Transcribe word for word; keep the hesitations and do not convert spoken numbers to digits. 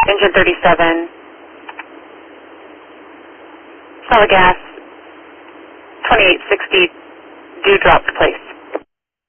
engine thirty-seven, solid gas, twenty-eight sixty, due drop to place.